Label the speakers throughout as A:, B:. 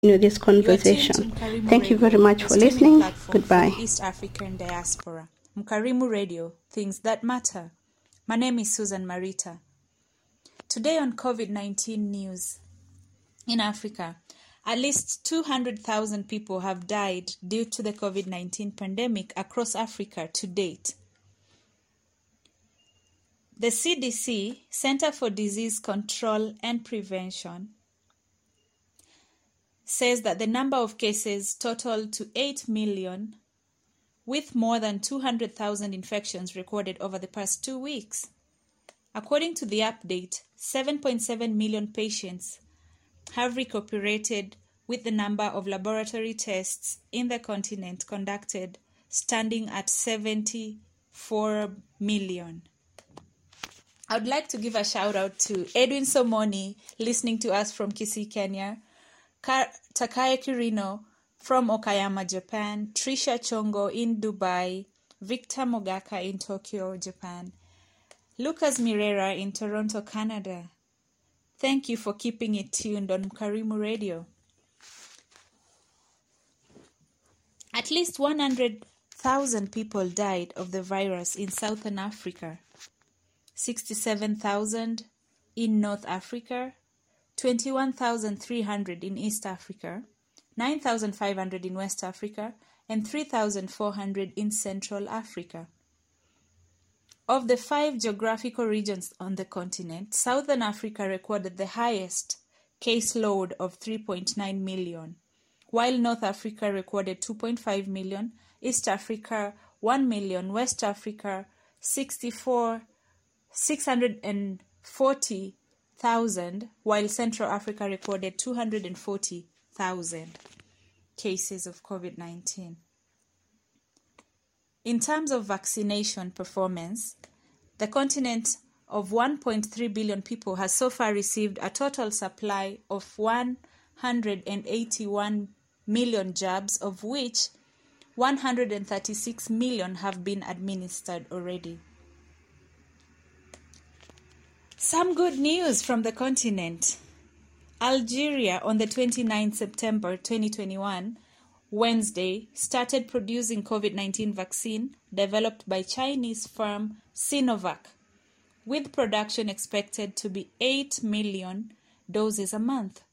A: this conversation. Thank you very much for listening. Goodbye.
B: East African diaspora. Mkarimu Radio, things that matter. My name is Susan Marita. Today on COVID-19 news. In Africa, at least 200,000 people have died due to the COVID-19 pandemic across Africa to date. The CDC, Center for Disease Control and Prevention, says that the number of cases totaled to 8 million, with more than 200,000 infections recorded over the past 2 weeks. According to the update, 7.7 million patients have recuperated, with the number of laboratory tests in the continent conducted standing at 74 million. I would like to give a shout out to Edwin Somoni, listening to us from Kisii, Kenya, Takaye Kirino from Okayama, Japan, Trisha Chongo in Dubai, Victor Mogaka in Tokyo, Japan, Lucas Mirera in Toronto, Canada. Thank you for keeping it tuned on Mkarimu Radio. At least 100,000 people died of the virus in Southern Africa, 67,000 in North Africa, 21,300 in East Africa, 9,500 in West Africa, and 3,400 in Central Africa. Of the 5 geographical regions on the continent, Southern Africa recorded the highest caseload of 3.9 million, while North Africa recorded 2.5 million, East Africa 1 million, West Africa 640,000, while Central Africa recorded 240,000 cases of COVID-19. In terms of vaccination performance, the continent of 1.3 billion people has so far received a total supply of 181 million jabs, of which 136 million have been administered already. Some good news from the continent. Algeria, on the 29th September 2021, Wednesday, started producing COVID-19 vaccine developed by Chinese firm Sinovac, with production expected to be 8 million doses a month.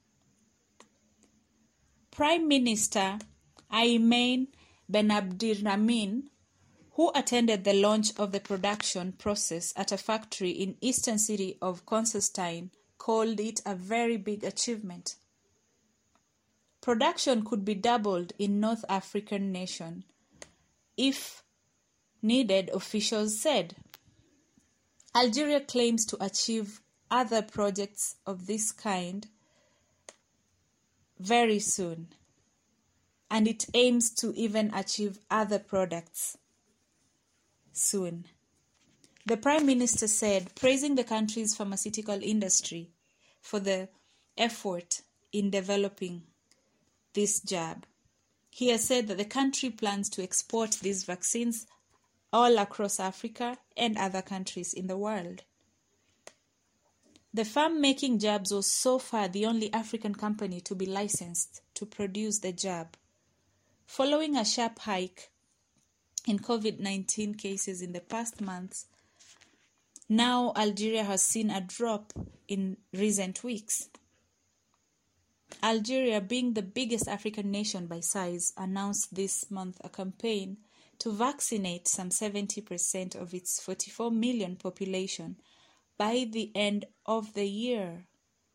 B: Prime Minister Ayman Ben Abdirahman, who attended the launch of the production process at a factory in eastern city of Constantine, called it a very big achievement. Production could be doubled in North African nation if needed, officials said. Algeria claims to achieve other projects of this kind very soon, and it aims to even achieve other products soon. The Prime Minister said, praising the country's pharmaceutical industry for the effort in developing this jab. He has said that the country plans to export these vaccines all across Africa and other countries in the world. The firm making jabs was so far the only African company to be licensed to produce the jab. Following a sharp hike in COVID-19 cases in the past months, now Algeria has seen a drop in recent weeks. Algeria, being the biggest African nation by size, announced this month a campaign to vaccinate some 70% of its 44 million population by the end of the year.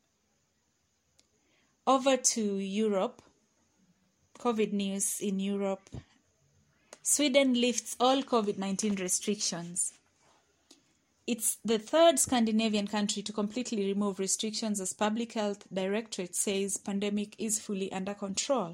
B: Over to Europe. COVID news in Europe. Sweden lifts all COVID-19 restrictions. It's the third Scandinavian country to completely remove restrictions as Public Health Directorate says pandemic is fully under control.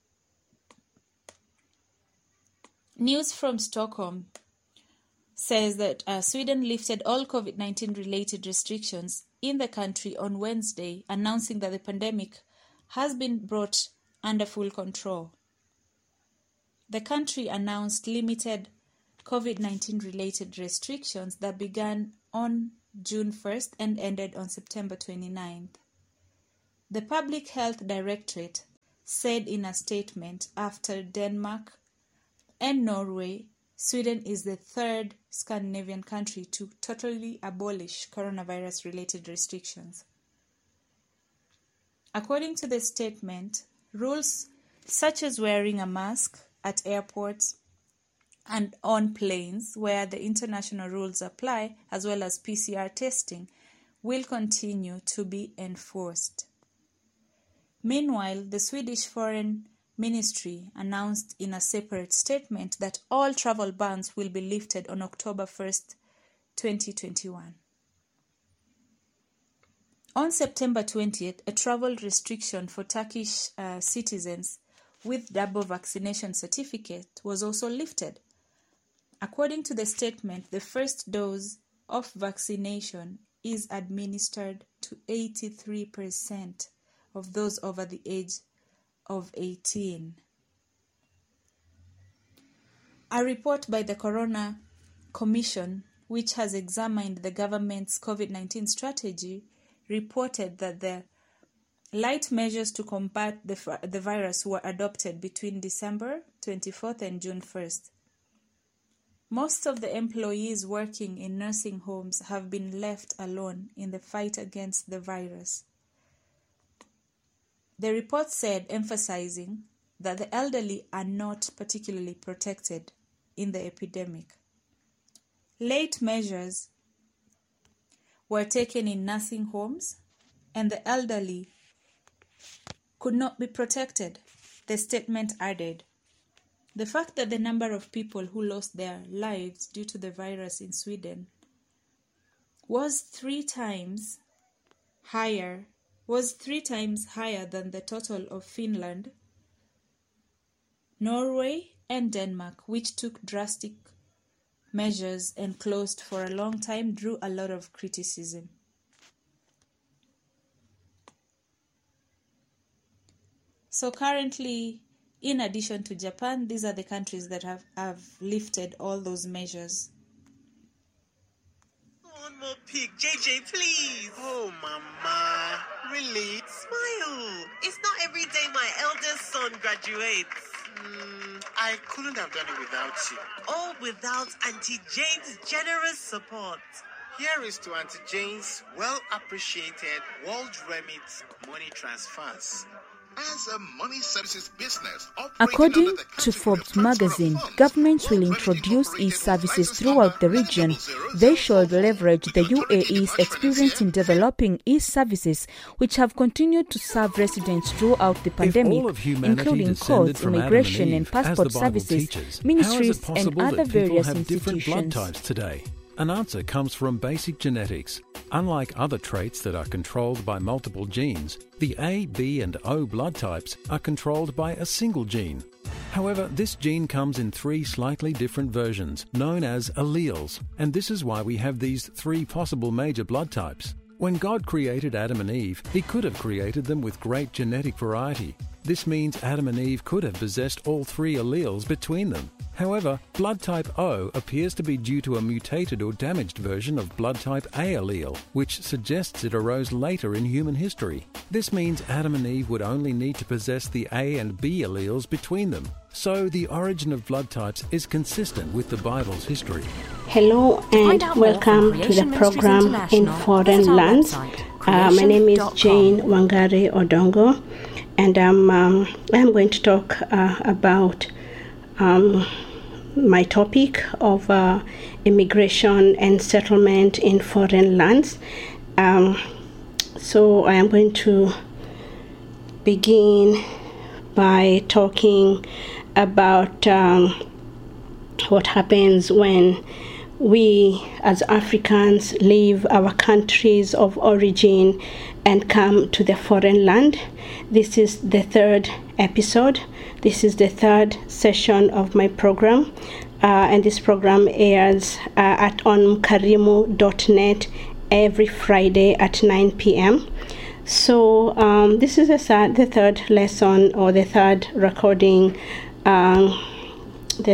B: News from Stockholm says that Sweden lifted all COVID-19 related restrictions in the country on Wednesday, announcing that the pandemic has been brought under full control. The country announced limited COVID-19 related restrictions that began on June 1st and ended on September 29th. The Public Health Directorate said in a statement after Denmark and Norway, Sweden is the third Scandinavian country to totally abolish coronavirus-related restrictions. According to the statement, rules such as wearing a mask at airports and on planes where the international rules apply, as well as PCR testing, will continue to be enforced. Meanwhile, the Swedish Foreign Ministry announced in a separate statement that all travel bans will be lifted on October 1st, 2021. On September 20th, a travel restriction for Turkish citizens with double vaccination certificate was also lifted. According to the statement, the first dose of vaccination is administered to 83% of those over the age of 18. A report by the Corona Commission, which has examined the government's COVID-19 strategy, reported that the light measures to combat the virus were adopted between December 24th and June 1st. Most of the employees working in nursing homes have been left alone in the fight against the virus. The report said, emphasizing that the elderly are not particularly protected in the epidemic. Late measures were taken in nursing homes, and the elderly could not be protected, the statement added. The fact that the number of people who lost their lives due to the virus in Sweden was three times higher than the total of Finland, Norway, and Denmark, which took drastic measures and closed for a long time, drew a lot of criticism. So currently, in addition to Japan, these are the countries that have lifted all those measures.
C: One more pig, JJ, please. Oh, Mama, really? Smile. It's not every day my eldest son graduates. I couldn't have done it without you. Or without Auntie Jane's generous support. Here is to Auntie Jane's well-appreciated World Remit money transfers.
D: As a money services business
E: according to Forbes magazine, governments will introduce e-services throughout the region. They should leverage the UAE's experience in developing e-services, which have continued to serve residents throughout the pandemic, including courts, immigration and passport services, ministries and other various institutions.
F: Today? An answer comes from basic genetics. Unlike other traits that are controlled by multiple genes, the A, B and O blood types are controlled by a single gene. However, this gene comes in three slightly different versions, known as alleles, and this is why we have these three possible major blood types. When God created Adam and Eve, He could have created them with great genetic variety. This means Adam and Eve could have possessed all three alleles between them. However, blood type O appears to be due to a mutated or damaged version of blood type A allele, which suggests it arose later in human history. This means Adam and Eve would only need to possess the A and B alleles between them. So the origin of blood types is consistent with the Bible's history.
A: Hello and welcome to the program In Foreign Lands. My name is Jane Wangari Odongo, and I'm going to talk about my topic of immigration and settlement in foreign lands. So I am going to begin by talking about what happens when we as Africans leave our countries of origin and come to the foreign land. This is the third episode. This is the third session of my program, and this program airs at onmkarimu.net every Friday at 9 p.m. So this is the third lesson, or the third recording, the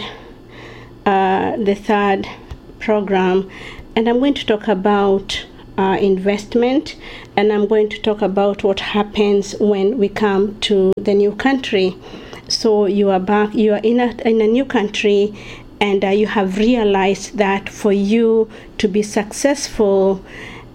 A: third program, and I'm going to talk about investment, and I'm going to talk about what happens when we come to the new country. So you are back, you are in a new country, and you have realized that for you to be successful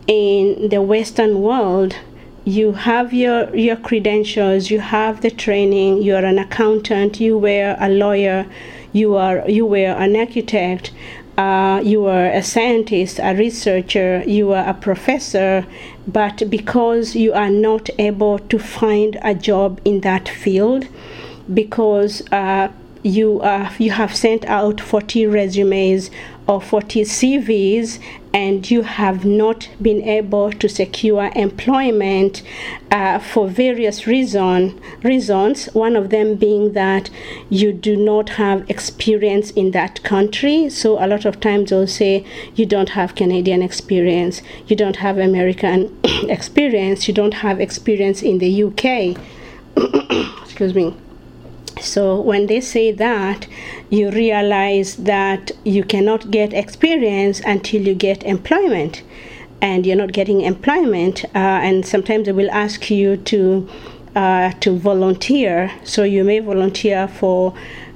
A: in the Western world, you have your credentials, you have the training, you are an accountant, you were a lawyer, you were an architect, you were a scientist, a researcher, you are a professor, but because you are not able to find a job in that field, because you have sent out 40 resumes or 40 CVs, and you have not been able to secure employment for various reasons, one of them being that you do not have experience in that country. So a lot of times they'll say you don't have Canadian experience, you don't have American experience, you don't have experience in the UK. Excuse me. So when they say that, you realize that you cannot get experience until you get employment, and you're not getting employment, and sometimes they will ask you to volunteer. So you may volunteer for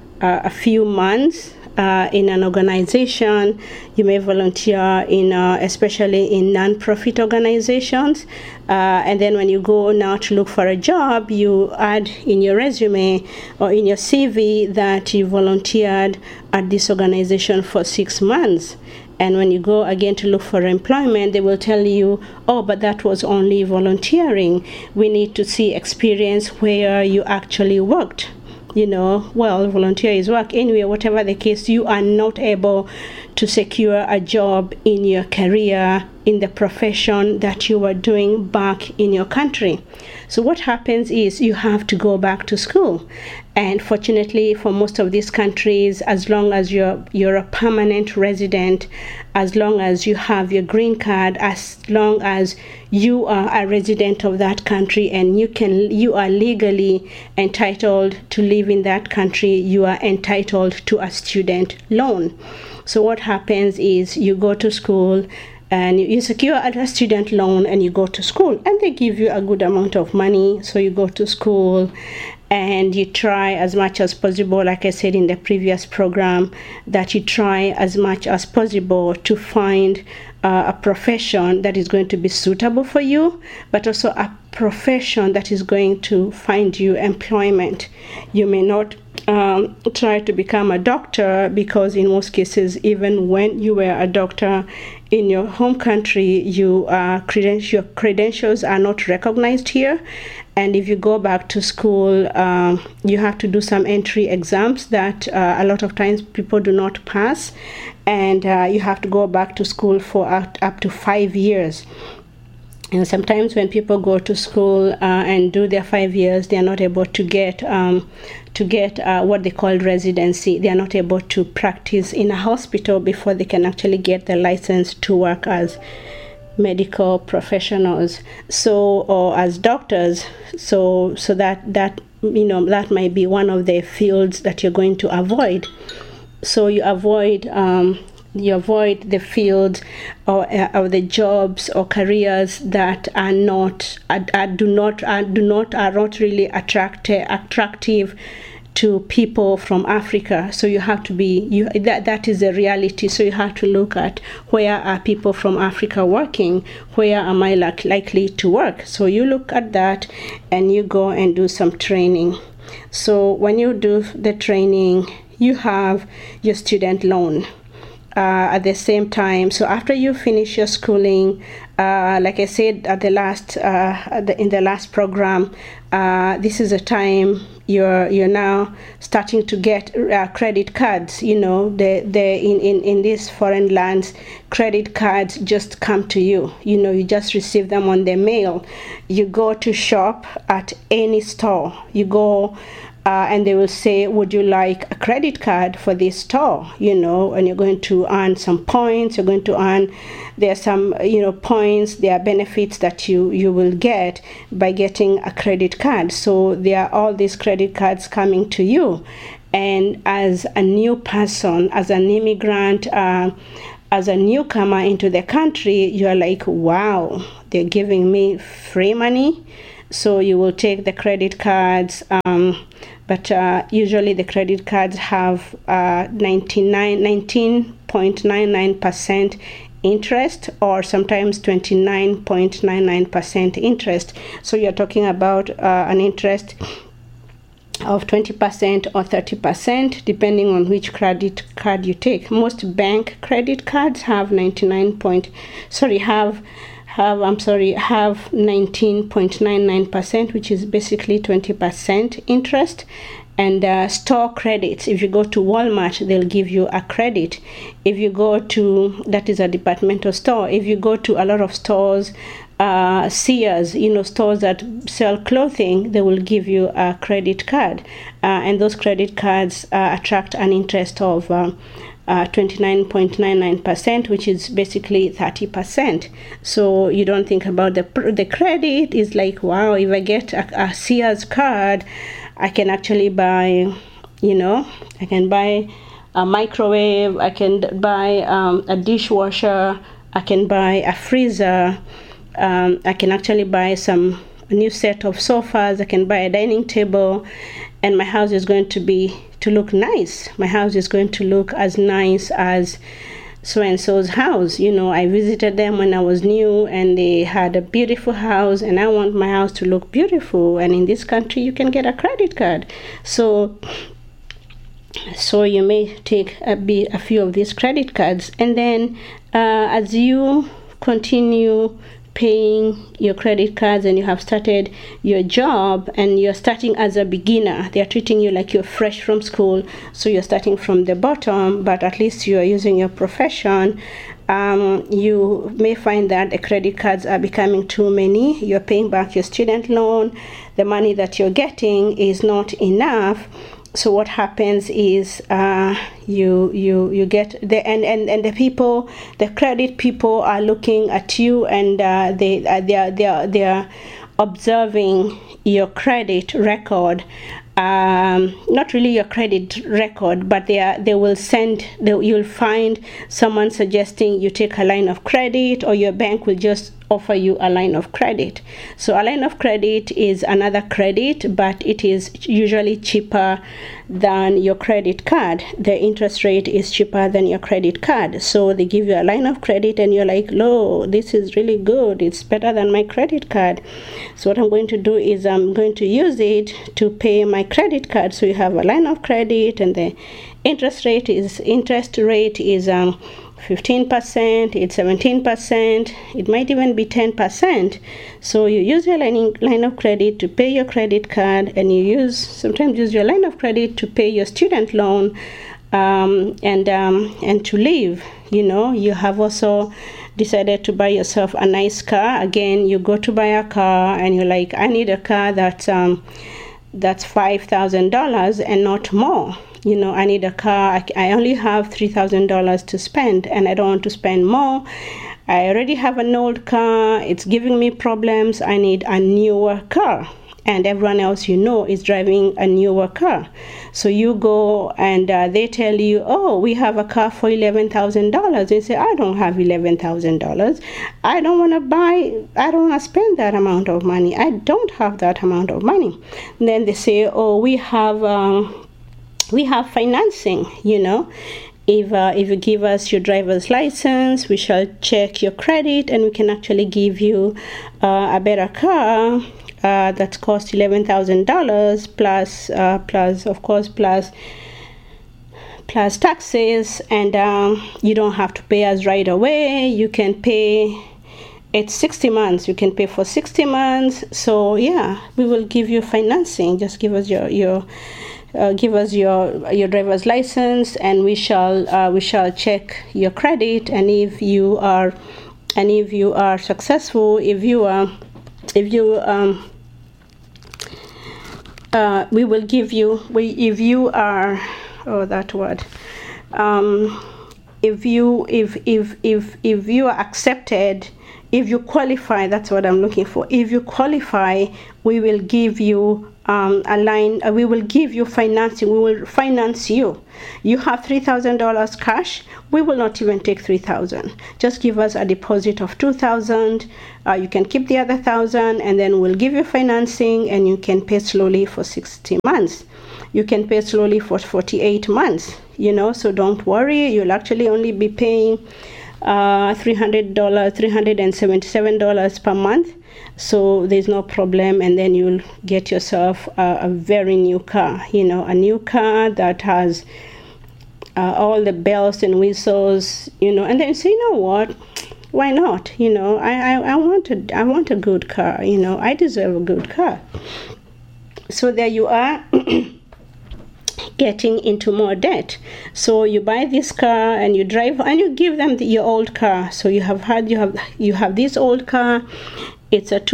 A: a few months in an organization. You may volunteer in especially in non-profit organizations, and then when you go now to look for a job, you add in your resume or in your CV that you volunteered at this organization for 6 months. And when you go again to look for employment, they will tell you, oh, but that was only volunteering. We need to see experience where you actually worked. Well, volunteer is work. Anyway, whatever the case, you are not able to secure a job in your career, in the profession that you were doing back in your country. So what happens is you have to go back to school. And fortunately, for most of these countries, as long as you're a permanent resident, as long as you have your green card, as long as you are a resident of that country and you are legally entitled to live in that country, you are entitled to a student loan. So what happens is you go to school and you secure a student loan and you go to school, and they give you a good amount of money. So you go to school and you try as much as possible, like I said in the previous program, that you try as much as possible to find a profession that is going to be suitable for you, but also a profession that is going to find you employment. You may not try to become a doctor, because in most cases, even when you were a doctor in your home country, your credentials are not recognized here. And if you go back to school, you have to do some entry exams that a lot of times people do not pass, and you have to go back to school for up to 5 years. And sometimes when people go to school and do their 5 years, they are not able to get what they call residency. They are not able to practice in a hospital before they can actually get the license to work as medical professionals, or as doctors. So that might be one of the fields that you're going to avoid. So you avoid the fields or the jobs or careers that are not really attractive to people from Africa. So you have to be that is a reality. So you have to look at, where are people from Africa working? Where am I likely to work? So you look at that and you go and do some training. So when you do the training, you have your student loan. At the same time, so after you finish your schooling, like I said at in the last program, this is a time you're now starting to get credit cards. In these foreign lands, credit cards just come to you. You just receive them on the mail. You go to shop at any store. You go. And they will say, would you like a credit card for this store? And you're going to earn some points. You're going to earn, there are some, points, there are benefits that you will get by getting a credit card. So there are all these credit cards coming to you. And as a new person, as an immigrant, as a newcomer into the country, you're like, wow, they're giving me free money. So you will take the credit cards, but usually the credit cards have 19.99% interest, or sometimes 29.99% interest. So you're talking about an interest of 20% or 30%, depending on which credit card you take. Most bank credit cards have 19.99%, which is basically 20% interest. And store credits, if you go to Walmart, they'll give you a credit. If you go to, that is a departmental store. If you go to a lot of stores, Sears, stores that sell clothing, they will give you a credit card. And those credit cards attract an interest of 29.99%, which is basically 30%. So you don't think about the credit. Is like, wow, if I get a Sears card, I can actually buy, I can buy a microwave, I can buy a dishwasher, I can buy a freezer, I can actually buy a new set of sofas, I can buy a dining table, and my house is going to look nice. My house is going to look as nice as so-and-so's house. I visited them when I was new, and they had a beautiful house, and I want my house to look beautiful. And in this country, you can get a credit card. So you may take a few of these credit cards, and then as you continue paying your credit cards and you have started your job and you're starting as a beginner, they're treating you like you're fresh from school, so you're starting from the bottom, but at least you're using your profession. You may find that the credit cards are becoming too many. You're paying back your student loan, the money that you're getting is not enough. So what happens is you get and the people, the credit people are looking at you, and they are observing your credit record. Not really your credit record, but you'll find someone suggesting you take a line of credit, or your bank will just offer you a line of credit. So a line of credit is another credit, but it is usually cheaper than your credit card. The interest rate is cheaper than your credit card. So they give you a line of credit and you're like, no, this is really good. It's better than my credit card. So what I'm going to do is I'm going to use it to pay my credit card. So you have a line of credit, and the interest rate is 15%, it's 17%, it might even be 10%. So you use your line of credit to pay your credit card, and you sometimes use your line of credit to pay your student loan, and to live. You have also decided to buy yourself a nice car. Again, you go to buy a car and you're like, I need a car that's $5,000 and not more. I need a car. I only have $3,000 to spend, and I don't want to spend more. I already have an old car. It's giving me problems. I need a newer car. And everyone else is driving a newer car. So you go and they tell you, oh, we have a car for $11,000. They say, I don't have $11,000. I don't want to spend that amount of money. I don't have that amount of money. And then they say, oh, we have financing. If you give us your driver's license, we shall check your credit, and we can actually give you a better car that costs $11,000 plus taxes, and you don't have to pay us right away. You can pay. It's 60 months. You can pay for 60 months. So yeah, we will give you financing. Just give us your driver's license, and we shall check your credit. And if you are successful, we will give you. If you are, if you are accepted, if you qualify, that's what I'm looking for. If you qualify, we will give you a line. We will give you financing. We will finance you. You have $3,000 cash. We will not even take $3,000. Just give us a deposit of $2,000. You can keep the other $1,000, and then we'll give you financing, and you can pay slowly for 60 months. You can pay slowly for 48 months. So don't worry. You'll actually only be paying $377 per month. So there's no problem, and then you'll get yourself a very new car, a new car that has all the bells and whistles, and then you say, what, why not? I want a good car, I deserve a good car. So there you are. Getting into more debt. So you buy this car and you drive and you give them your old car. So you have this old car. It's a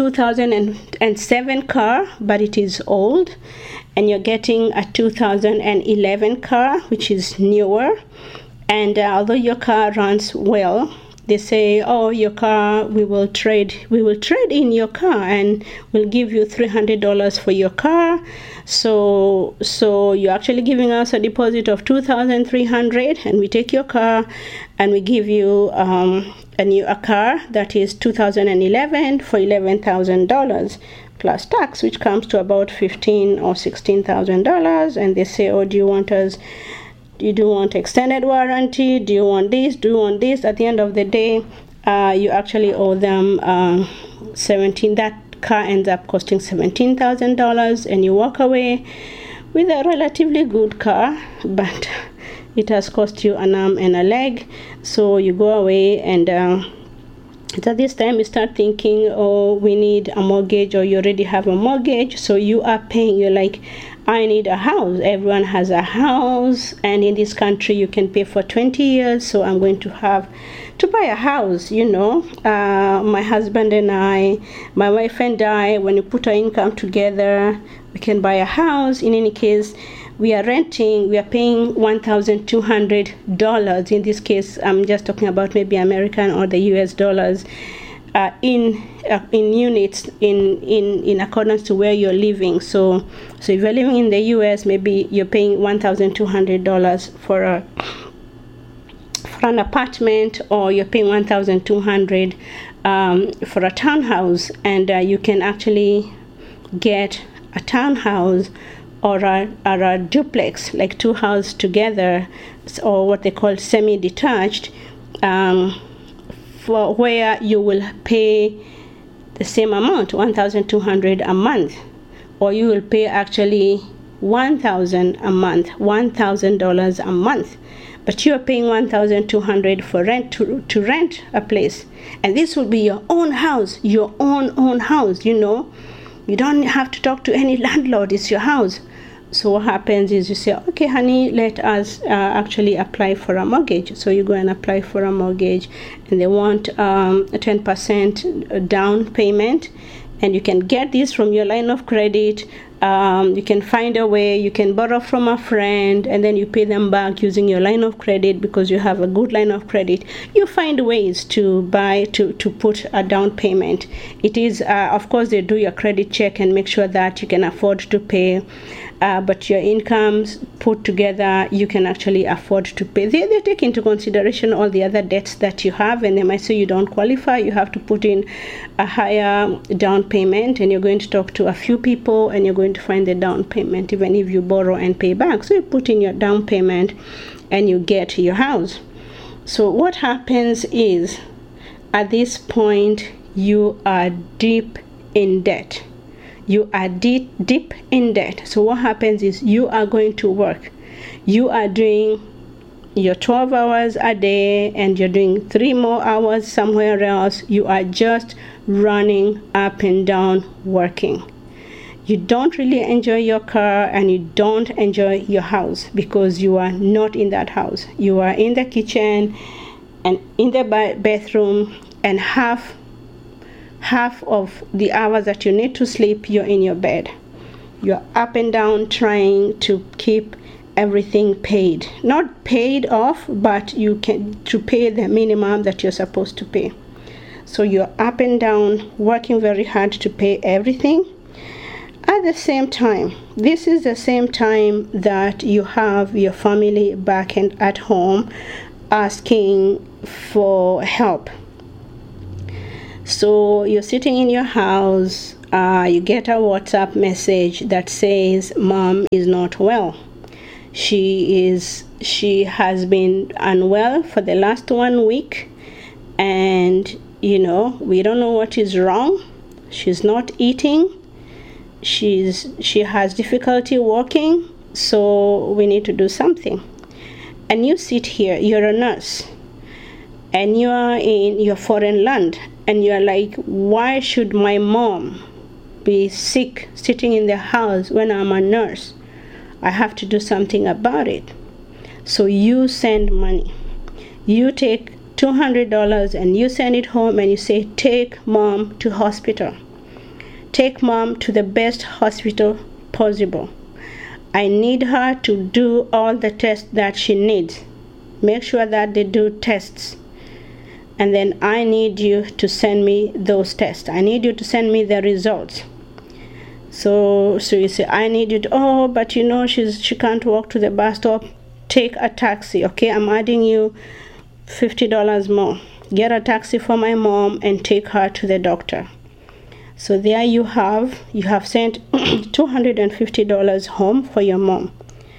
A: 2007 car, but it is old, and you're getting a 2011 car, which is newer. And although your car runs well, they say, your car, we will trade in your car, and we'll give you $300 for your car. So you're actually giving us a deposit of $2,300, and we take your car and we give you a car that is 2011 for $11,000 plus tax, which comes to about $15,000 or $16,000. And they say, do you want extended warranty? Do you want this? Do you want this? At the end of the day, you actually owe them that car ends up costing $17,000, and you walk away with a relatively good car, but it has cost you an arm and a leg. So you go away, and at this time you start thinking, we need a mortgage, or you already have a mortgage, so you are paying. You're like, I need a house. Everyone has a house, and in this country you can pay for 20 years, so I'm going to have to buy a house. My husband and I, my wife and I, when we put our income together, we can buy a house. In any case, we are renting, we are paying $1,200. In this case, I'm just talking about maybe American or the US dollars, in units, in accordance to where you're living. So if you're living in the US, maybe you're paying $1,200 for an apartment, or you're paying $1,200 for a townhouse, and you can actually get a townhouse or a duplex, like two houses together, or what they call semi-detached, for where you will pay the same amount, $1,200 a month, or you will pay actually $1,000 a month, $1,000 a month. But you are paying $1,200 for rent to rent a place, and this will be your own house, your own house. You don't have to talk to any landlord. It's your house. So what happens is you say, okay, honey, let us actually apply for a mortgage. So you go and apply for a mortgage, and they want a 10% down payment, and you can get this from your line of credit. You can find a way, you can borrow from a friend, and then you pay them back using your line of credit because you have a good line of credit. You find ways to put a down payment. It is, of course, they do your credit check and make sure that you can afford to pay. But your incomes put together, you can actually afford to pay. They take into consideration all the other debts that you have, and they might say you don't qualify, you have to put in a higher down payment, and you're going to talk to a few people, and you're going to find the down payment, even if you borrow and pay back. So you put in your down payment, and you get your house. So what happens is, at this point, you are deep in debt. You are deep in debt. So what happens is you are going to work. You are doing your 12 hours a day, and you're doing 3 more hours somewhere else. You are just running up and down working. You don't really enjoy your car, and you don't enjoy your house because you are not in that house. You are in the kitchen and in the bathroom, and half of the hours that you need to sleep, you're in your bed. You're up and down trying to keep everything paid. Not paid off, but to pay the minimum that you're supposed to pay. So you're up and down working very hard to pay everything. At the same time, this is the same time that you have your family back at home asking for help. So you're sitting in your house, you get a WhatsApp message that says mom is not well. She has been unwell for the last 1 week, and we don't know what is wrong. She's not eating. She has difficulty walking, so we need to do something. And you sit here, you're a nurse, and you are in your foreign land, and you're like, why should my mom be sick sitting in the house when I'm a nurse? I have to do something about it. So you send money. You take $200 and you send it home, and you say, take mom to hospital. Take mom to the best hospital possible. I need her to do all the tests that she needs. Make sure that they do tests. And then I need you to send me those tests. I need you to send me the results. So you say, I need you to, but she can't walk to the bus stop. Take a taxi, okay? I'm adding you $50 more. Get a taxi for my mom and take her to the doctor. So there you have sent $250 home for your mom.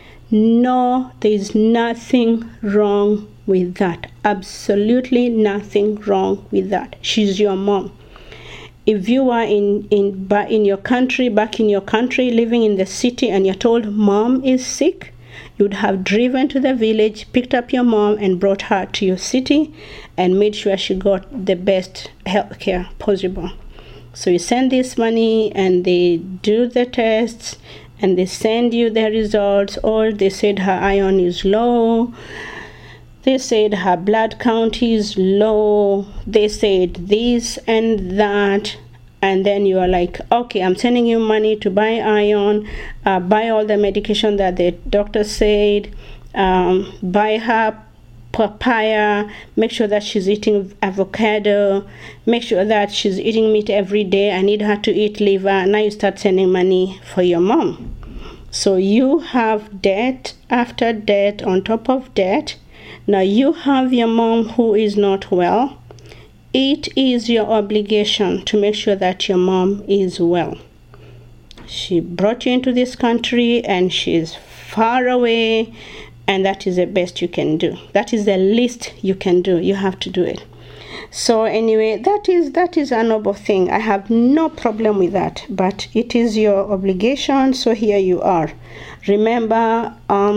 A: No, there is nothing wrong with that. Absolutely nothing wrong with that. She's your mom. If you are back in your country, living in the city, and you're told mom is sick, you'd have driven to the village, picked up your mom, and brought her to your city, and made sure she got the best health care possible. So you send this money, and they do the tests, and they send you the results. Or they said her iron is low. They said her blood count is low. They said this and that. And then you are like, okay, I'm sending you money to buy iron, buy all the medication that the doctor said, buy her papaya, make sure that she's eating avocado, make sure that she's eating meat every day. I need her to eat liver. Now you start sending money for your mom. So you have debt after debt on top of debt. Now you have your mom who is not well. It is your obligation to make sure that your mom is well. She brought you into this country, and she's far away. And that is the best you can do. That is the least you can do. You have to do it. So anyway, that is a noble thing. I have no problem with that. But it is your obligation. So here you are. Remember,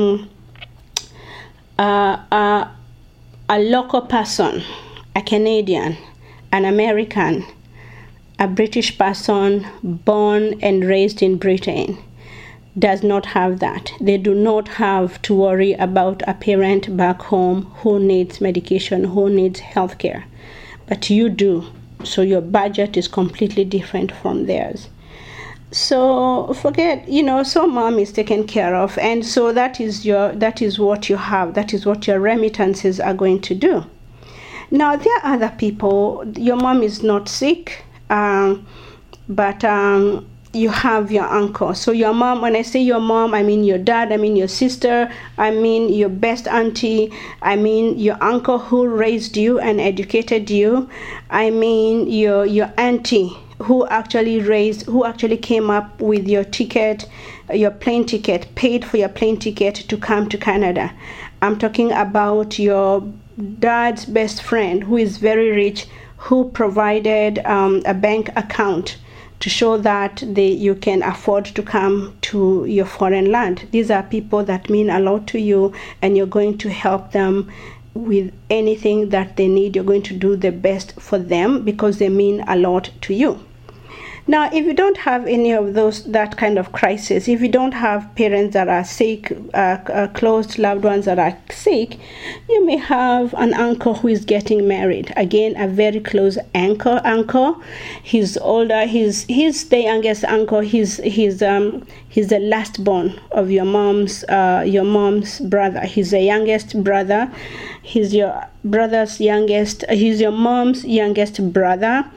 A: a local person, a Canadian, an American, a British person born and raised in Britain, does not have that. They do not have to worry about a parent back home who needs medication, who needs health care. But you do. So your budget is completely different from theirs. So forget, so mom is taken care of, and so that is what you have. That is what your remittances are going to do. Now there are other people. Your mom is not sick, but you have your uncle. So your mom, when I say your mom, I mean your dad, I mean your sister, I mean your best auntie, I mean your uncle who raised you and educated you, I mean your auntie who actually came up with your ticket, your plane ticket, paid for your plane ticket to come to Canada. I'm talking about your dad's best friend who is very rich, who provided a bank account to show that you can afford to come to your foreign land. These are people that mean a lot to you, and you're going to help them with anything that they need. You're going to do the best for them because they mean a lot to you. Now, if you don't have any of that kind of crisis, if you don't have parents that are sick, close loved ones that are sick, you may have an uncle who is getting married. Again, a very close uncle. He's older. He's the youngest uncle. He's the last born of your mom's brother. He's the youngest brother. He's your mom's youngest brother.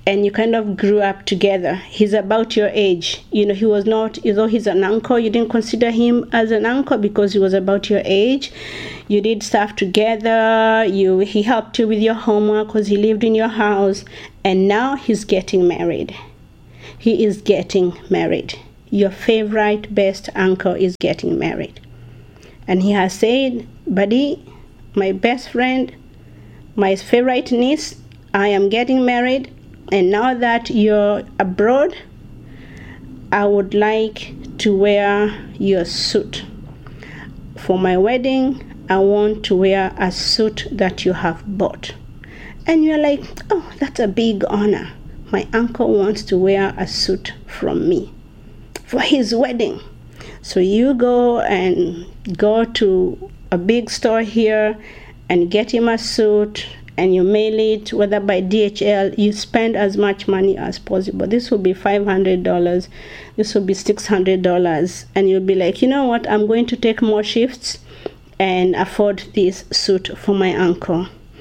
A: and you kind of grew up together. He's about your age. He was not, although he's an uncle, you didn't consider him as an uncle because he was about your age. You did stuff together. He helped you with your homework because he lived in your house. And now he's getting married. He is getting married. Your favorite, best uncle is getting married. And he has said, buddy, my best friend, my favorite niece, I am getting married. And now that you're abroad, I would like to wear your suit. For my wedding, I want to wear a suit that you have bought. And you're like, oh, that's a big honor. My uncle wants to wear a suit from me for his wedding. So you go to a big store here and get him a suit, and you mail it, whether by DHL. You spend as much money as possible. This will be $500. This will be $600. And you'll be like, you know what? I'm going to take more shifts and afford this suit for my uncle.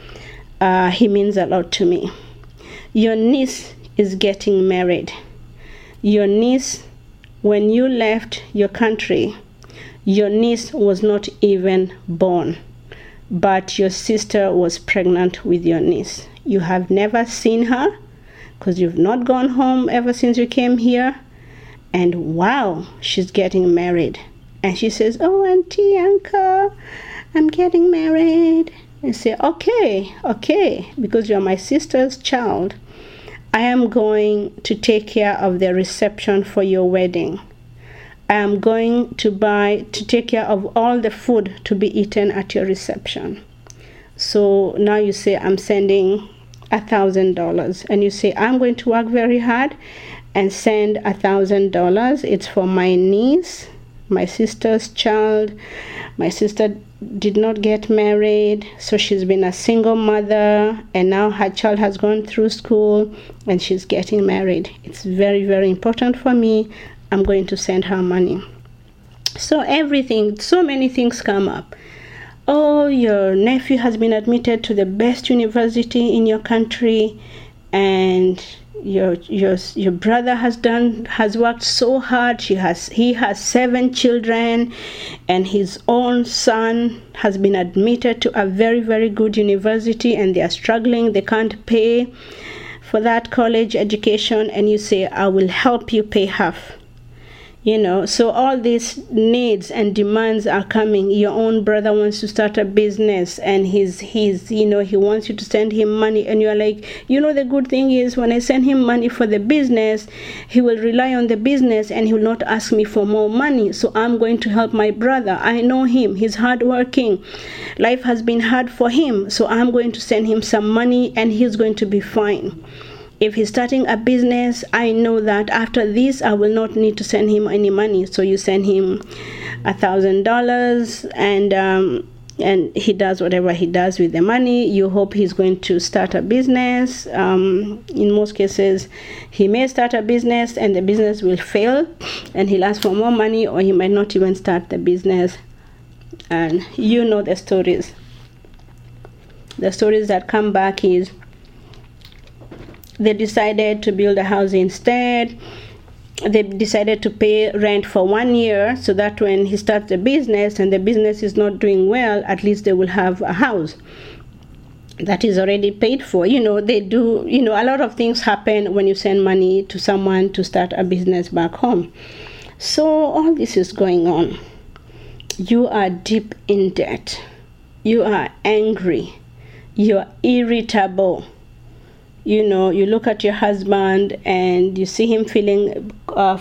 A: He means a lot to me. Your niece is getting married. Your niece, when you left your country, your niece was not even born. But your sister was pregnant with your niece. You have never seen her because you've not gone home ever since you came here. And wow, she's getting married. And she says, oh, auntie, uncle, I'm getting married. And say, okay, because you're my sister's child, I am going to take care of the reception for your wedding. I am going to take care of all the food to be eaten at your reception. So now you say, I'm sending $1,000. And you say, I'm going to work very hard and send $1,000. It's for my niece, my sister's child. My sister did not get married, so she's been a single mother, and now her child has gone through school and she's getting married. It's very, very important for me. I'm going to send her money. So many things come up. Oh, your nephew has been admitted to the best university in your country, and your brother has worked so hard. He has 7 children, and his own son has been admitted to a very, very good university, and they are struggling. They can't pay for that college education, and you say, I will help you pay half. So all these needs and demands are coming. Your own brother wants to start a business, and he wants you to send him money, and you're like, the good thing is when I send him money for the business, he will rely on the business and he will not ask me for more money. So I'm going to help my brother. I know him. He's hardworking. Life has been hard for him. So I'm going to send him some money and he's going to be fine. If he's starting a business, I know that after this, I will not need to send him any money. So you send him $1,000, and he does whatever he does with the money. You hope he's going to start a business. In most cases, he may start a business and the business will fail, and he'll ask for more money, or he might not even start the business. And the stories. The stories that come back is, they decided to build a house instead. They decided to pay rent for 1 year so that when he starts the business and the business is not doing well, at least they will have a house that is already paid for. They do, a lot of things happen when you send money to someone to start a business back home. So all this is going on. You are deep in debt. You are angry. You are irritable. You look at your husband and you see him filling up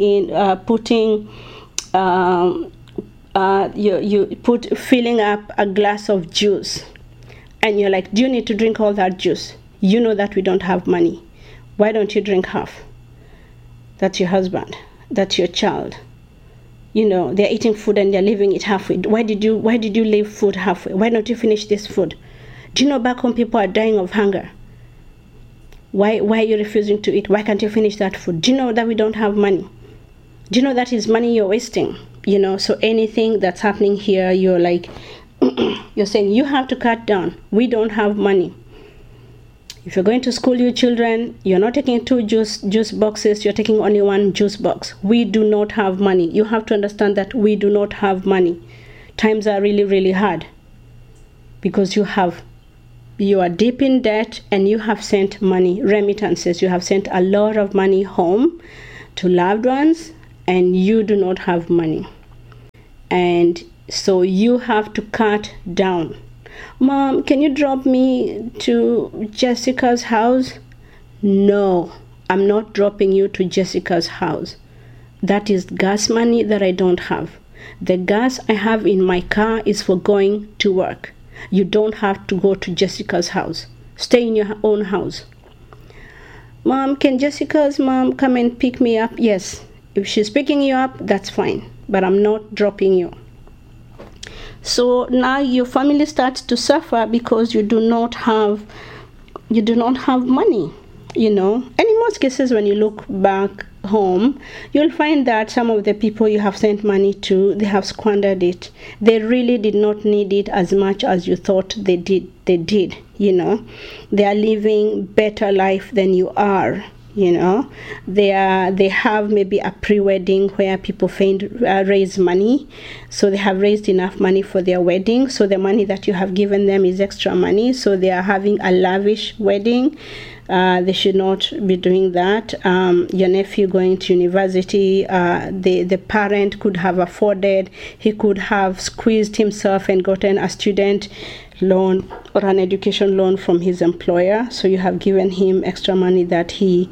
A: a glass of juice, and you're like, do you need to drink all that juice? You know that we don't have money. Why don't you drink half? That's your husband. That's your child. They're eating food and they're leaving it halfway. Why did you leave food halfway? Why don't you finish this food? Do you know back home people are dying of hunger? Why are you refusing to eat? Why can't you finish that food? Do you know that we don't have money? Do you know that is money you're wasting? So anything that's happening here, you're like, you're saying you have to cut down. We don't have money. If you're going to school, you children, you're not taking 2 juice boxes, you're taking only 1 juice box. We do not have money. You have to understand that we do not have money. Times are really, really hard because you are deep in debt and you have sent money, remittances. You have sent a lot of money home to loved ones and you do not have money. And so you have to cut down. Mom, can you drop me to Jessica's house? No, I'm not dropping you to Jessica's house. That is gas money that I don't have. The gas I have in my car is for going to work. You don't have to go to Jessica's house. Stay in your own house. Mom, can Jessica's mom come and pick me up? Yes. If she's picking you up, that's fine. But I'm not dropping you. So now your family starts to suffer because you do not have money, And in most cases, when you look back home, you'll find that some of the people you have sent money to, they have squandered it. They really did not need it as much as you thought they did. They are living better life than you are. They have maybe a pre-wedding where people raise money, so they have raised enough money for their wedding, so the money that you have given them is extra money, so they are having a lavish wedding. They should not be doing that. Your nephew going to university, the parent could have afforded, he could have squeezed himself and gotten a student loan or an education loan from his employer. So you have given him extra money that he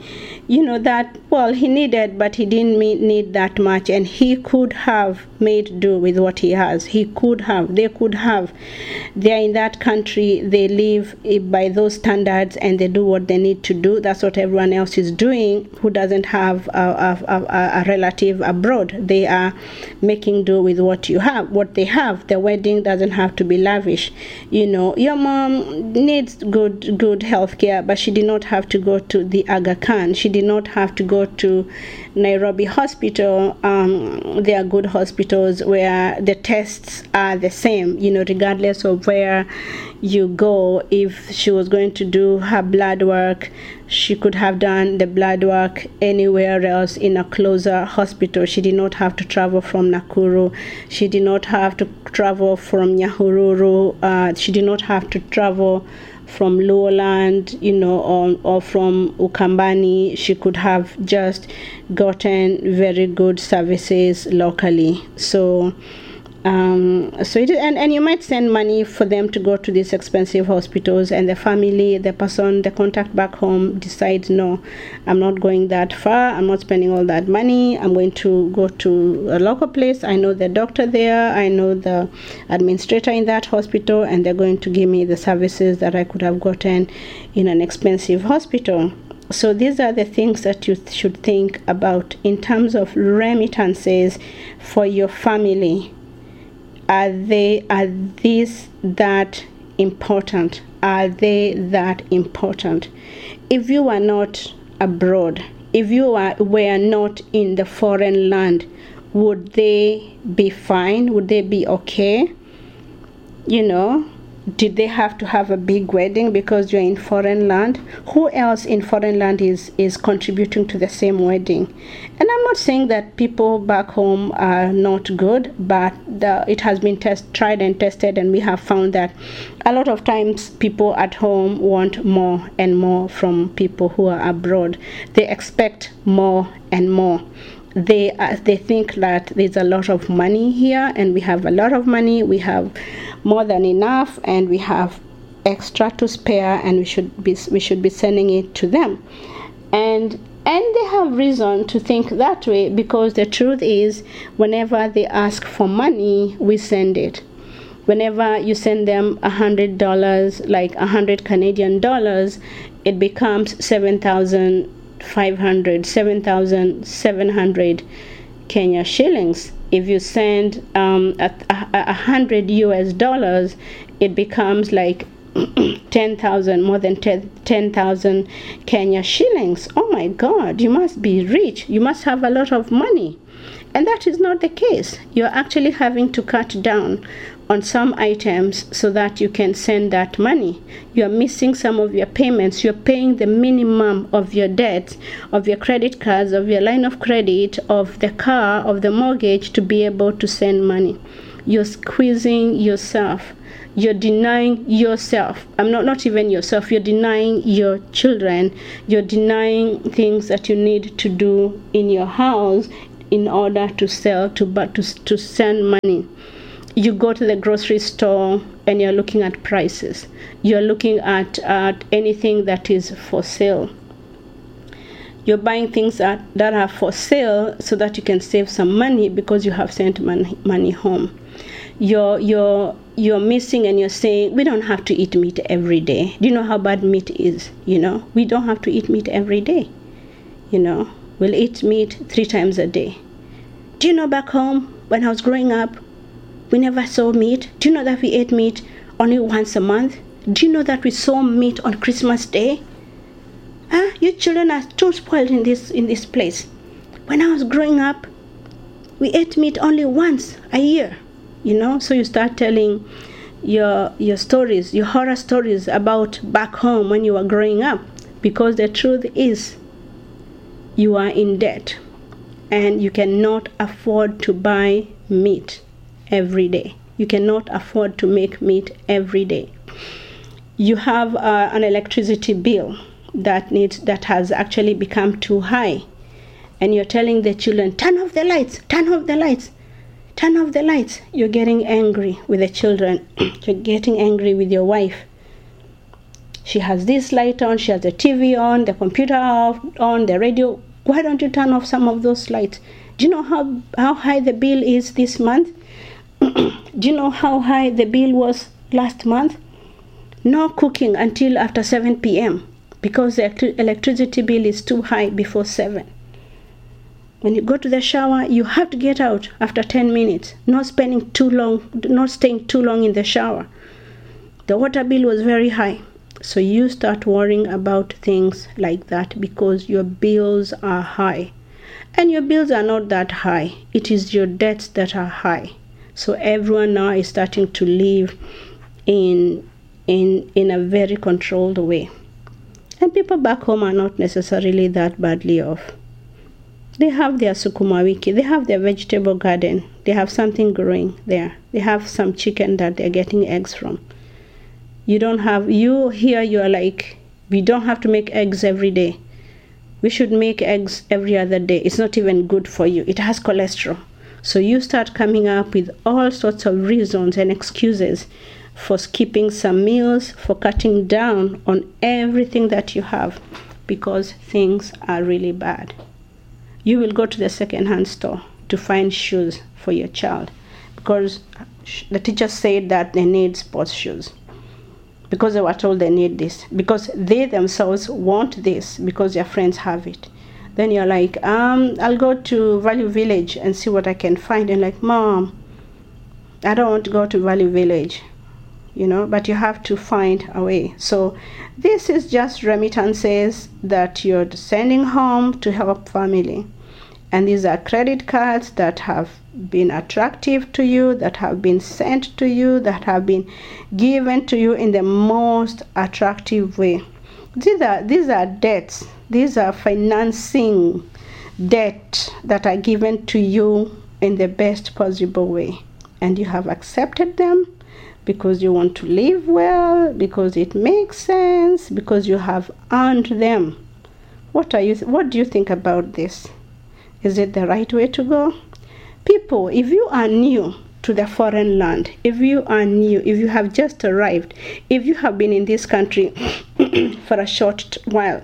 A: needed, but he didn't need that much, and he could have made do with what he has. They could have. They are in that country, they live by those standards and they do what they need to do. That's what everyone else is doing who doesn't have a relative abroad. They are making do with what they have. The wedding doesn't have to be lavish. Your mom needs good health care, but she did not have to go to the Aga Khan. She did not have to go to Nairobi Hospital. There are good hospitals where the tests are the same, regardless of where you go. If she was going to do her blood work, she could have done the blood work anywhere else in a closer hospital. She did not have to travel from Nakuru. She did not have to travel from Nyahururu. She did not have to travel from Lowland, or from Ukambani. She could have just gotten very good services locally. So it is, and you might send money for them to go to these expensive hospitals, and the family, the contact back home decides, no, I'm not going that far, I'm not spending all that money, I'm going to go to a local place. I know the doctor there, I know the administrator in that hospital, and they're going to give me the services that I could have gotten in an expensive hospital. So these are the things that you should think about in terms of remittances for your family. Are these that important? Are they that important? If you are not abroad, if you were not in the foreign land, would they be fine? Would they be okay? Did they have to have a big wedding because you're in foreign land? Who else in foreign land is contributing to the same wedding? And I'm not saying that people back home are not good, but it has been tried and tested, and we have found that a lot of times people at home want more and more from people who are abroad. They expect more and more. They think that there's a lot of money here, and we have a lot of money, we have more than enough, and we have extra to spare, and we should be sending it to them. And they have reason to think that way, because the truth is, whenever they ask for money, we send it. Whenever you send them $100, like 100 Canadian dollars, it becomes 7,700 Kenya shillings. If you send $100 US, it becomes like 10,000, more than 10,000 Kenya shillings. Oh my God, you must be rich. You must have a lot of money. And that is not the case. You're actually having to cut down on some items so that you can send that money. You're missing some of your payments. You're paying the minimum of your debts, of your credit cards, of your line of credit, of the car, of the mortgage to be able to send money. You're squeezing yourself. You're denying yourself. Not even yourself. You're denying your children. You're denying things that you need to do in your house in order to send money. You go to the grocery store and you're looking at prices. You're looking at anything that is for sale. You're buying things that are for sale so that you can save some money because you have sent money home. You're missing and you're saying, we don't have to eat meat every day. Do you know how bad meat is? We don't have to eat meat every day. We'll eat meat 3 times a day. Do you know back home when I was growing up, we never saw meat? Do you know that we ate meat only once a month? Do you know that we saw meat on Christmas Day? You children are too spoiled in this place. When I was growing up, we ate meat only once a year. So you start telling your stories, your horror stories about back home when you were growing up, because the truth is you are in debt and you cannot afford to buy meat every day. You cannot afford to make meat every day. You have an electricity bill that has actually become too high, and you're telling the children, turn off the lights, turn off the lights, turn off the lights. You're getting angry with the children. You're getting angry with your wife. She has this light on, she has the TV on, the computer on, the radio. Why don't you turn off some of those lights? Do you know how high the bill is this month? Do you know how high the bill was last month? No cooking until after 7 p.m. because the electricity bill is too high before 7. When you go to the shower, you have to get out after 10 minutes. Not staying too long in the shower. The water bill was very high. So you start worrying about things like that because your bills are high. And your bills are not that high. It is your debts that are high. So everyone now is starting to live in a very controlled way. And people back home are not necessarily that badly off. They have their sukuma wiki. They have their vegetable garden. They have something growing there. They have some chicken that they're getting eggs from. You're like, we don't have to make eggs every day. We should make eggs every other day. It's not even good for you. It has cholesterol. So you start coming up with all sorts of reasons and excuses for skipping some meals, for cutting down on everything that you have because things are really bad. You will go to the second-hand store to find shoes for your child because the teacher said that they need sports shoes. Because they were told they need this, because they themselves want this, because their friends have it. Then you're like, I'll go to Value Village and see what I can find. And like, Mom, I don't want to go to Value Village, but you have to find a way. So this is just remittances that you're sending home to help family. And these are credit cards that have been attractive to you, that have been sent to you, that have been given to you in the most attractive way. These are debts. These are financing debt that are given to you in the best possible way. And you have accepted them because you want to live well, because it makes sense, because you have earned them. What do you think about this? Is it the right way to go? People, if you are new to the foreign land, if you have just arrived, if you have been in this country for a short while,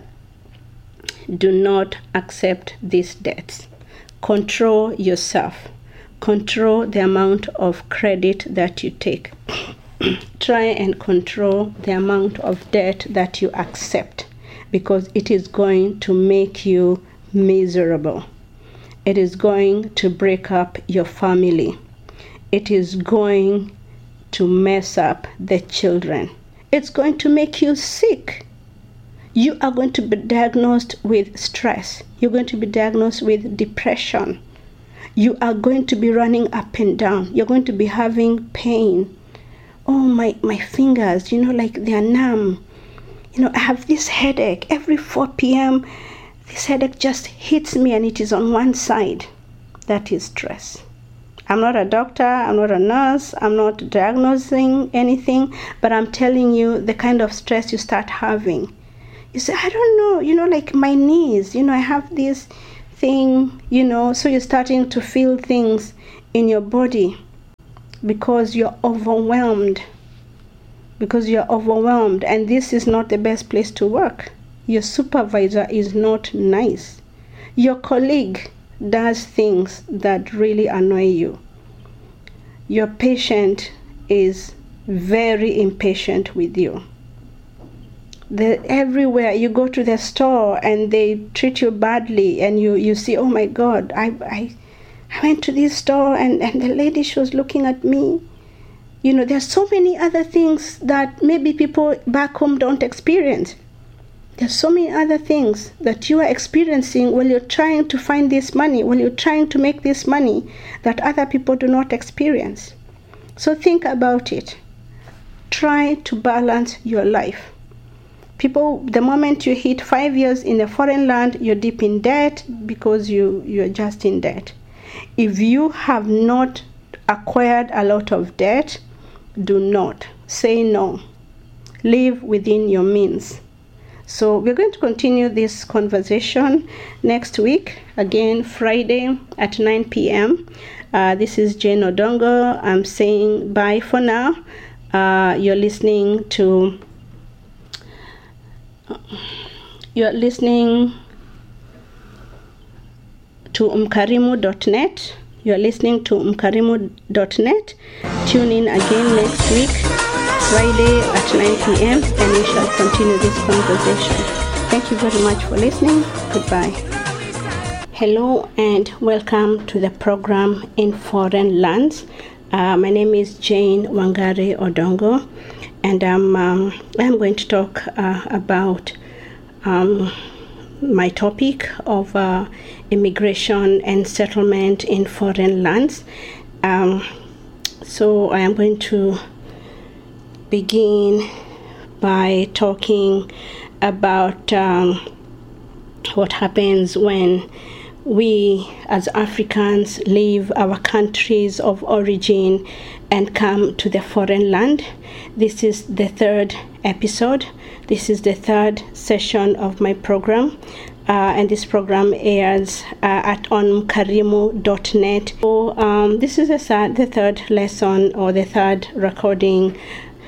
A: do not accept these debts. Control yourself. Control the amount of credit that you take. Try and control the amount of debt that you accept because it is going to make you miserable. It is going to break up your family. It is going to mess up the children. It's going to make you sick. You are going to be diagnosed with stress. You're going to be diagnosed with depression. you are going to be running up and down. You're going to be having pain. Oh, my fingers, like they are numb. I have this headache. Every 4 p.m., this headache just hits me and it is on one side. That is stress. I'm not a doctor, I'm not a nurse, I'm not diagnosing anything, but I'm telling you the kind of stress you start having. You say, I don't know, like my knees, I have this thing, so you're starting to feel things in your body because you're overwhelmed. And this is not the best place to work. Your supervisor is not nice. Your colleague does things that really annoy you. Your patient is very impatient with you. Everywhere you go to the store and they treat you badly, and you see, oh my God, I went to this store and the lady, she was looking at me. There's so many other things that maybe people back home don't experience. There's so many other things that you are experiencing when you're trying to find this money, when you're trying to make this money that other people do not experience. So think about it. Try to balance your life. People, the moment you hit 5 years in a foreign land, you're deep in debt because you're just in debt. If you have not acquired a lot of debt, do not. Say no. Live within your means. So we're going to continue this conversation next week, again Friday at 9 p.m. This is Jane Odongo. I'm saying bye for now. You're listening to umkarimu.net. You're listening to umkarimu.net. Tune in again next week, Friday at 9 p.m. and we shall continue this conversation. Thank you very much for listening. Goodbye. Hello and welcome to the program In Foreign Lands. My name is Jane Wangari Odongo, and I'm going to talk about my topic of immigration and settlement in foreign lands. So I am going to begin by talking about what happens when we as Africans leave our countries of origin and come to the foreign land. This is the third episode. This is the third session of my program. And this program airs at umkarimu.net. So this is the third lesson, or the third recording,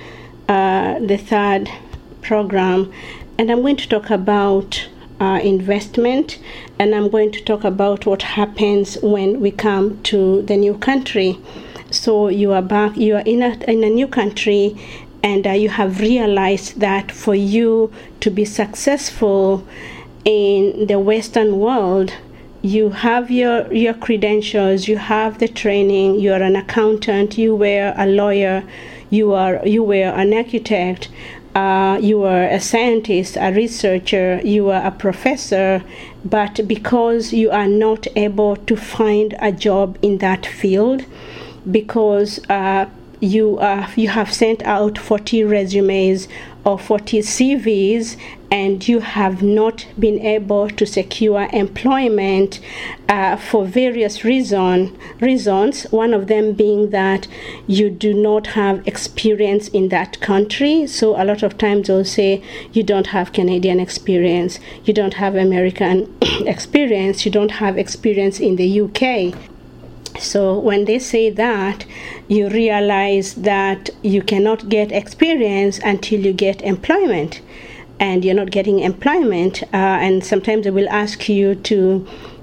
A: the third program, and I'm going to talk about investment, and I'm going to talk about what happens when we come to the new country. So you are back, you are in a new country, and you have realized that for you to be successful in the Western world, you have your credentials, you have the training, you are an accountant, you were a lawyer, you were an architect, you were a scientist, a researcher, you were a professor, but because you are not able to find a job in that field, because you have sent out 40 resumes or 40 CVs, and you have not been able to secure employment for various reasons, one of them being that you do not have experience in that country. So a lot of times they'll say you don't have Canadian experience, you don't have American experience, you don't have experience in the UK. So when they say that, you realize that you cannot get experience until you get employment, and you're not getting employment, and sometimes they will ask you to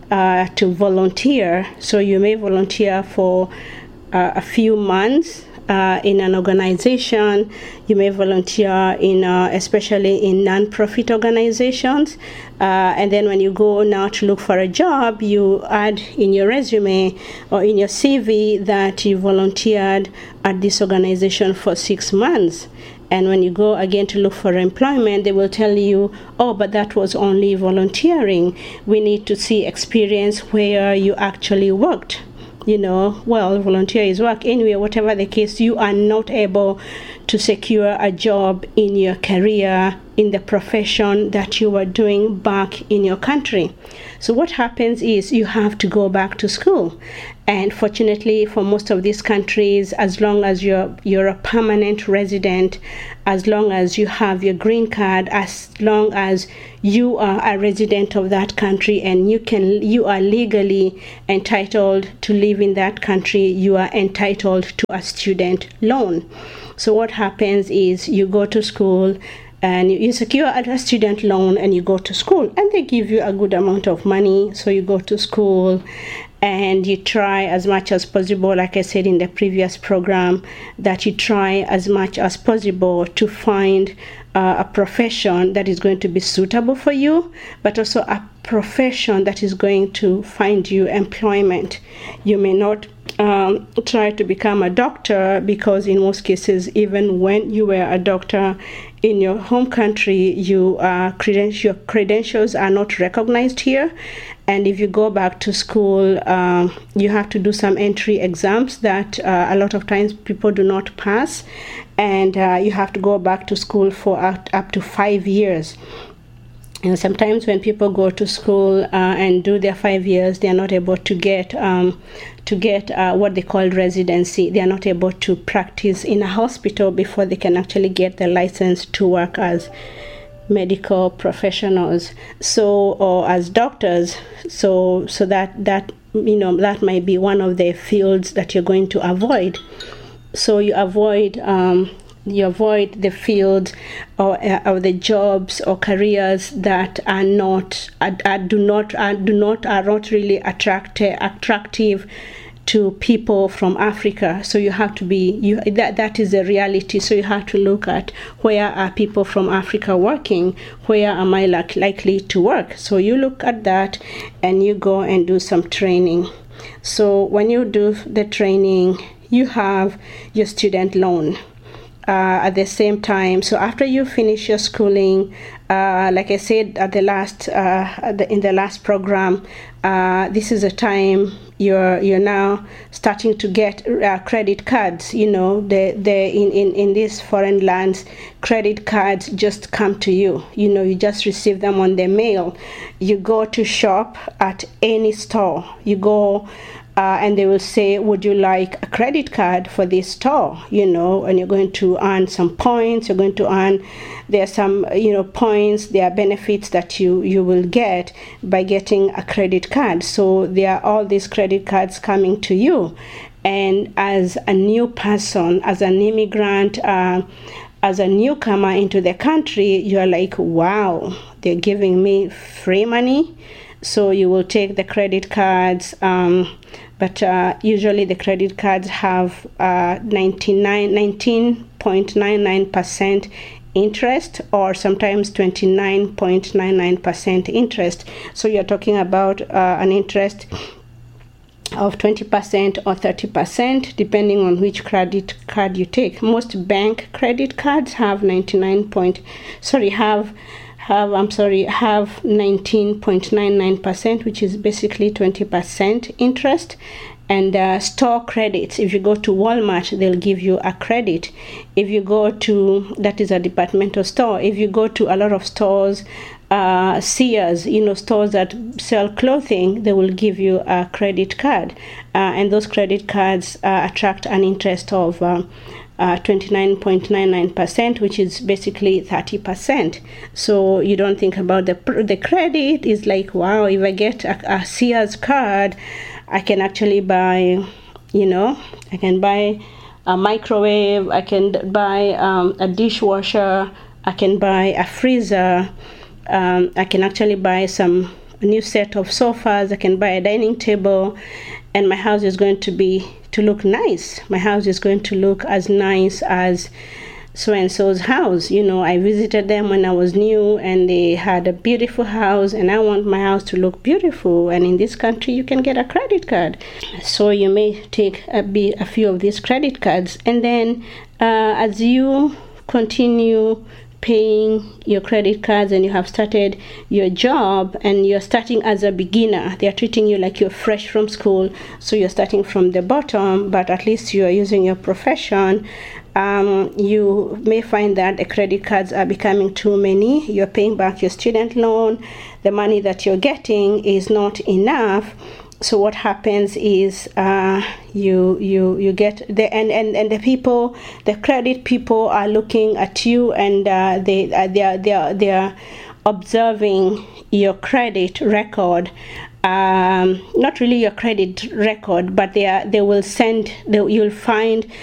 A: volunteer. So you may volunteer for a few months in an organization. You may volunteer in especially in non-profit organizations, and then when you go now to look for a job, you add in your resume or in your CV that you volunteered at this organization for 6 months. And when you go again to look for employment, they will tell you, oh, but that was only volunteering. We need to see experience where you actually worked. volunteer is work. Anyway, whatever the case, you are not able to secure a job in your career, in the profession that you were doing back in your country. So what happens is you have to go back to school. And fortunately, for most of these countries, as long as you're a permanent resident, as long as you have your green card, as long as you are a resident of that country and you are legally entitled to live in that country, you are entitled to a student loan. So what happens is you go to school and you secure a student loan and you go to school, and they give you a good amount of money. So you go to school and you try as much as possible, like I said in the previous program, that you try as much as possible to find a profession that is going to be suitable for you, but also a profession that is going to find you employment. You may not try to become a doctor, because in most cases, even when you were a doctor in your home country, your credentials are not recognized here. And if you go back to school, you have to do some entry exams that a lot of times people do not pass, and you have to go back to school for up to 5 years. And sometimes when people go to school and do their 5 years, they are not able to get what they call residency. They are not able to practice in a hospital before they can actually get the license to work as medical professionals, or as doctors. So that might be one of the fields that you're going to avoid. So you avoid the fields or the jobs or careers that are not really attractive to people from Africa. So you have to that is a reality. So you have to look at, where are people from Africa working? Where am I likely to work? So you look at that and you go and do some training. So when you do the training, you have your student loan. At the same time, so after you finish your schooling, like I said at in the last program, this is a time you're now starting to get credit cards. In these foreign lands, credit cards just come to you. You just receive them on the mail. You go to shop at any store. You go. And they will say, would you like a credit card for this store? And you're going to earn some points. You're going to earn, there are some, points, there are benefits that you will get by getting a credit card. So there are all these credit cards coming to you. And as a new person, as an immigrant, as a newcomer into the country, you're like, wow, they're giving me free money. So you will take the credit cards, but usually the credit cards have 19.99% interest, or sometimes 29.99% interest. So you're talking about an interest of 20% or 30%, depending on which credit card you take. Most bank credit cards have 19.99%, which is basically 20% interest. And store credits, if you go to Walmart, they'll give you a credit. If you go to, that is a departmental store. If you go to a lot of stores, Sears, stores that sell clothing, they will give you a credit card. And those credit cards attract an interest of 29.99%, which is basically 30%. So you don't think about the credit. Is like, wow, if I get a Sears card, I can actually buy, I can buy a microwave, I can buy a dishwasher, I can buy a freezer, I can actually buy a new set of sofas, I can buy a dining table, and my house is going to look nice. My house is going to look as nice as so-and-so's house. I visited them when I was new, and they had a beautiful house, and I want my house to look beautiful. And in this country, you can get a credit card. So you may take a few of these credit cards, and then as you continue paying your credit cards and you have started your job and you're starting as a beginner. They're treating you like you're fresh from school, so you're starting from the bottom, but at least you're using your profession. You may find that the credit cards are becoming too many. You're paying back your student loan. The money that you're getting is not enough. So what happens is you get the and the people, the credit people are looking at you, and they are observing your credit record. Not really your credit record, but you'll find